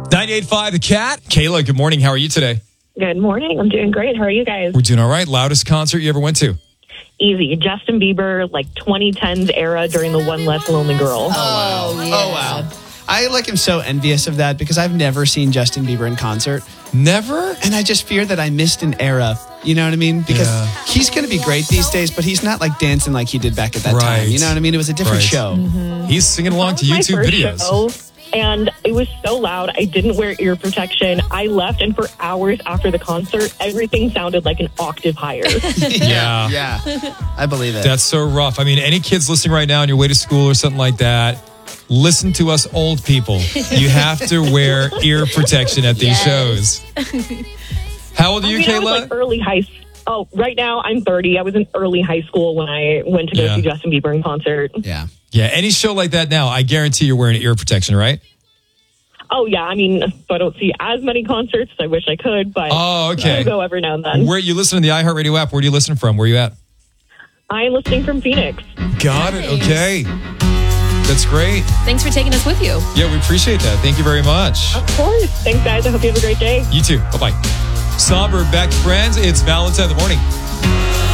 98.5 The Cat. Kayla, good morning. How are you today? Good morning. I'm doing great. How are you guys? We're doing all right. Loudest concert you ever went to? Easy. Justin Bieber, like 2010s era during the One Less Lonely Girl. Oh, wow. I am so envious of that because I've never seen Justin Bieber in concert. Never? And I just fear that I missed an era. You know what I mean? Because he's going to be great these days, but he's not like dancing like he did back at that time. You know what I mean? It was a different show. Mm-hmm. He's singing along to My YouTube first videos. show, and it was so loud. I didn't wear ear protection. I left, and for hours after the concert, everything sounded like an octave higher. Yeah. Yeah. I believe it. That's so rough. I mean, any kids listening right now on your way to school or something like that, listen to us old people. You have to wear ear protection at these shows. How old are you, I Kayla? was like early high. Oh, right now I'm 30. I was in early high school when I went to go see Justin Bieber in concert. Yeah. Yeah, any show like that now, I guarantee you're wearing ear protection, right? Oh, yeah. I mean, I don't see as many concerts as I wish I could, but Oh, okay. I'll go every now and then. Where you listen to the iHeartRadio app? Where do you listen from? Where are you at? I'm listening from Phoenix. Got it. Okay. That's great. Thanks for taking us with you. Yeah, we appreciate that. Thank you very much. Of course. Thanks, guys. I hope you have a great day. You too. Bye-bye. Somber Beck friends, it's Valentine in the morning.